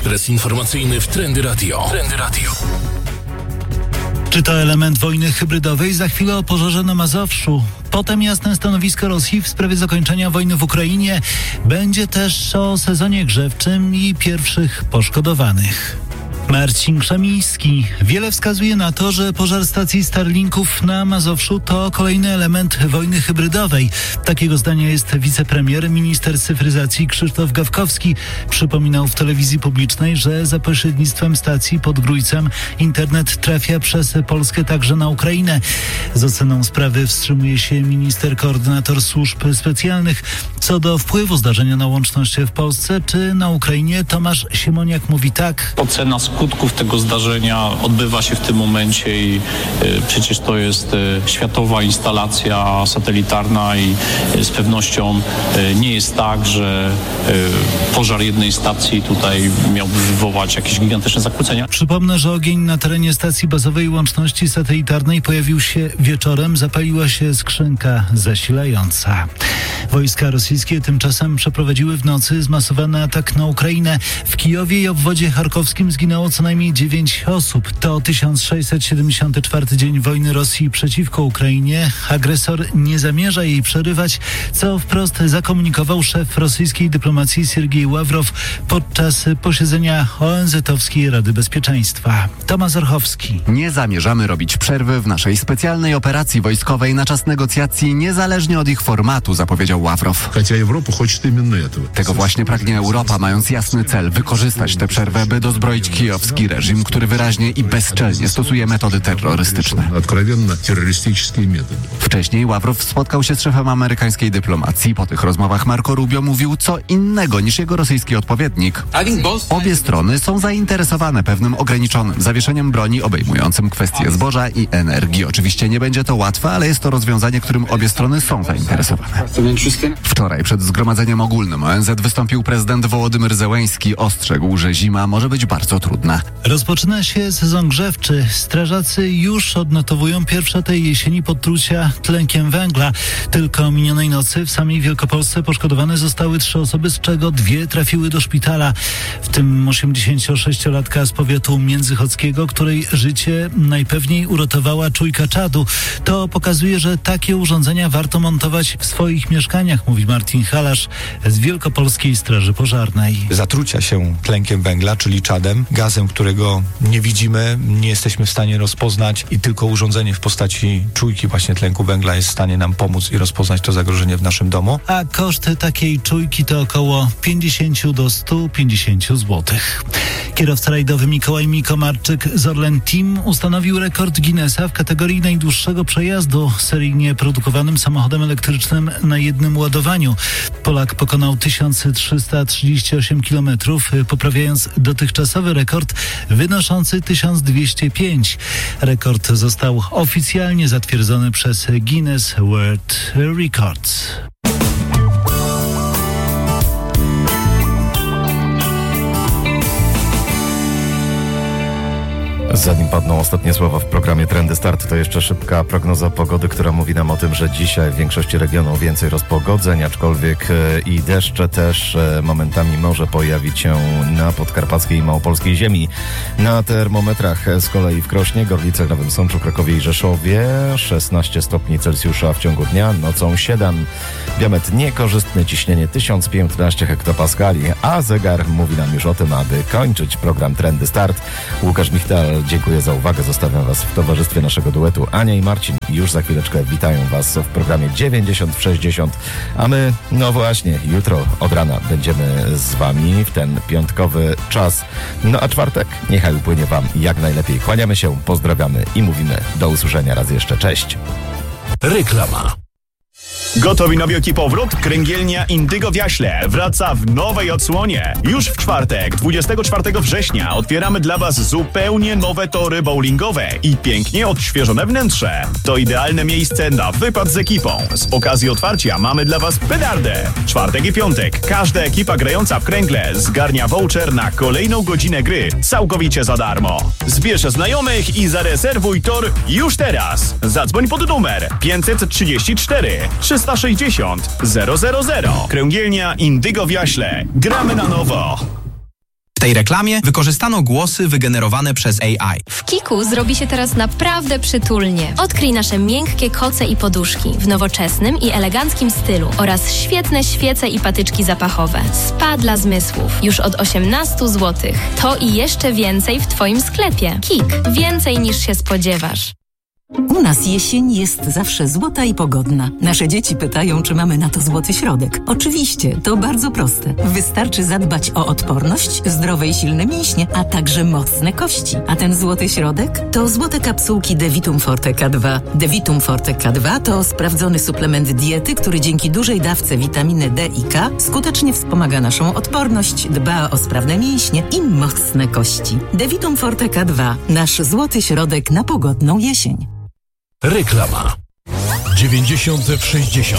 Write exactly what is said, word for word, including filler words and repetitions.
Ekspres informacyjny w Trendy Radio. Trendy Radio. Czy to element wojny hybrydowej? Za chwilę o pożarze na Mazowszu. Potem jasne stanowisko Rosji w sprawie zakończenia wojny w Ukrainie. Będzie też o sezonie grzewczym i pierwszych poszkodowanych. Marcin Krzemiński. Wiele wskazuje na to, że pożar stacji Starlinków na Mazowszu to kolejny element wojny hybrydowej. Takiego zdania jest wicepremier, minister cyfryzacji Krzysztof Gawkowski. Przypominał w telewizji publicznej, że za pośrednictwem stacji pod Grójcem internet trafia przez Polskę także na Ukrainę. Z oceną sprawy wstrzymuje się minister koordynator służb specjalnych. Co do wpływu zdarzenia na łączność w Polsce czy na Ukrainie, Tomasz Siemoniak mówi tak. Ocena skutków tego zdarzenia odbywa się w tym momencie i y, przecież to jest y, światowa instalacja satelitarna i y, z pewnością y, nie jest tak, że y, pożar jednej stacji tutaj miałby wywołać jakieś gigantyczne zakłócenia. Przypomnę, że ogień na terenie stacji bazowej łączności satelitarnej pojawił się wieczorem. Zapaliła się skrzynka zasilająca. Wojska rosyjskie tymczasem przeprowadziły w nocy zmasowany atak na Ukrainę. W Kijowie i obwodzie charkowskim zginęło co najmniej dziewięć osób. To tysiąc sześćset siedemdziesiąty czwarty dzień wojny Rosji przeciwko Ukrainie. Agresor nie zamierza jej przerywać, co wprost zakomunikował szef rosyjskiej dyplomacji Siergiej Ławrow podczas posiedzenia O N Z-owskiej Rady Bezpieczeństwa. Tomasz Orchowski. Nie zamierzamy robić przerwy w naszej specjalnej operacji wojskowej na czas negocjacji, niezależnie od ich formatu, zapowiedział Ławrow. Tego właśnie pragnie Europa, mając jasny cel wykorzystać tę przerwę, by dozbroić kijowski reżim, który wyraźnie i bezczelnie stosuje metody terrorystyczne. Wcześniej Ławrow spotkał się z szefem amerykańskiej dyplomacji. Po tych rozmowach Marco Rubio mówił co innego niż jego rosyjski odpowiednik. Obie strony są zainteresowane pewnym ograniczonym zawieszeniem broni obejmującym kwestie zboża i energii. Oczywiście nie będzie to łatwe, ale jest to rozwiązanie, którym obie strony są zainteresowane. Wczoraj przed zgromadzeniem ogólnym O N Z wystąpił prezydent Wołodymyr Zełeński. Ostrzegł, że zima może być bardzo trudna. Rozpoczyna się sezon grzewczy. Strażacy już odnotowują pierwsze tej jesieni podtrucia tlenkiem węgla. Tylko minionej nocy w samej Wielkopolsce poszkodowane zostały trzy osoby, z czego dwie trafiły do szpitala. W tym osiemdziesięciosześciolatka z powiatu międzychodzkiego, której życie najpewniej uratowała czujka czadu. To pokazuje, że takie urządzenia warto montować w swoich mieszkaniach, mówi Martin Halasz z Wielkopolskiej Straży Pożarnej. Zatrucia się tlenkiem węgla, czyli czadem, gazem, którego nie widzimy, nie jesteśmy w stanie rozpoznać i tylko urządzenie w postaci czujki właśnie tlenku węgla jest w stanie nam pomóc i rozpoznać to zagrożenie w naszym domu. A koszt takiej czujki to około pięćdziesiąt do stu pięćdziesięciu złotych. Kierowca rajdowy Mikołaj Mikomarczyk z Orlen Team ustanowił rekord Guinnessa w kategorii najdłuższego przejazdu seryjnie produkowanym samochodem elektrycznym na jednym ładowaniu. Polak pokonał tysiąc trzysta trzydzieści osiem kilometrów, poprawiając dotychczasowy rekord wynoszący tysiąc dwieście pięć. Rekord został oficjalnie zatwierdzony przez Guinness World Records. Zanim padną ostatnie słowa w programie Trendy Start, to jeszcze szybka prognoza pogody, która mówi nam o tym, że dzisiaj w większości regionów więcej rozpogodzeń, aczkolwiek i deszcze też momentami może pojawić się na podkarpackiej i małopolskiej ziemi. Na termometrach z kolei w Krośnie, Gorlicach, Nowym Sączu, Krakowie i Rzeszowie szesnaście stopni Celsjusza w ciągu dnia, nocą siedem. Biometr niekorzystny, ciśnienie tysiąc piętnaście hektopaskali, a zegar mówi nam już o tym, aby kończyć program Trendy Start. Łukasz Michtal, dziękuję za uwagę. Zostawiam Was w towarzystwie naszego duetu Ania i Marcin. Już za chwileczkę witają Was w programie dziewięćdziesiąt w sześćdziesiąt. A my, no właśnie, jutro od rana będziemy z Wami w ten piątkowy czas. No a czwartek niechaj upłynie Wam jak najlepiej. Kłaniamy się, pozdrawiamy i mówimy do usłyszenia raz jeszcze. Cześć. Reklama. Gotowi na wielki powrót? Kręgielnia Indygo w Jaśle wraca w nowej odsłonie. Już w czwartek, dwudziestego czwartego września, otwieramy dla Was zupełnie nowe tory bowlingowe i pięknie odświeżone wnętrze. To idealne miejsce na wypad z ekipą. Z okazji otwarcia mamy dla Was petardę. Czwartek i piątek każda ekipa grająca w kręgle zgarnia voucher na kolejną godzinę gry całkowicie za darmo. Zbierz znajomych i zarezerwuj tor już teraz. Zadzwoń pod numer pięćset trzydzieści cztery trzysta sześćdziesiąt zero zero zero. Kręgielnia Indygo w Jaśle. Gramy na nowo. tej reklamie wykorzystano głosy wygenerowane przez A I. W Kiku zrobi się teraz naprawdę przytulnie. Odkryj nasze miękkie koce i poduszki w nowoczesnym i eleganckim stylu oraz świetne świece i patyczki zapachowe. Spa dla zmysłów. Już od osiemnaście złotych. To i jeszcze więcej w Twoim sklepie. Kik. Więcej niż się spodziewasz. U nas jesień jest zawsze złota i pogodna. Nasze dzieci pytają, czy mamy na to złoty środek. Oczywiście, to bardzo proste. Wystarczy zadbać o odporność, zdrowe i silne mięśnie, a także mocne kości. A ten złoty środek to złote kapsułki Devitum Forte K dwa. Devitum Forte K dwa to sprawdzony suplement diety, który dzięki dużej dawce witaminy D i K skutecznie wspomaga naszą odporność, dba o sprawne mięśnie i mocne kości. Devitum Forte K dwa. Nasz złoty środek na pogodną jesień. Reklama. dziewięćdziesiąt w sześćdziesiąt.